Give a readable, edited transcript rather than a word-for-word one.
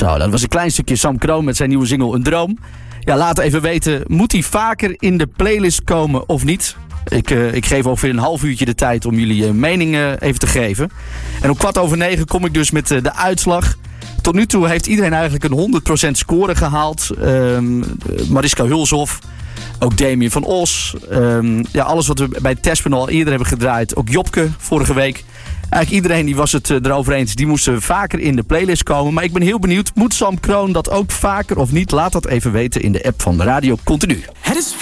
Zo, dat was een klein stukje Sam Kroon met zijn nieuwe single Een Droom. Ja, laat even weten, moet hij vaker in de playlist komen of niet? Ik geef ongeveer een half uurtje de tijd om jullie mening even te geven. En om 8:15 kom ik dus met de uitslag. Tot nu toe heeft iedereen eigenlijk een 100% score gehaald. Mariska Hulshoff, ook Damien van Os. Alles wat we bij Tespen al eerder hebben gedraaid. Ook Jopke vorige week. Eigenlijk iedereen die was het erover eens. Die moesten vaker in de playlist komen. Maar ik ben heel benieuwd. Moet Sam Kroon dat ook vaker of niet? Laat dat even weten in de app van de Radio Continu. Het is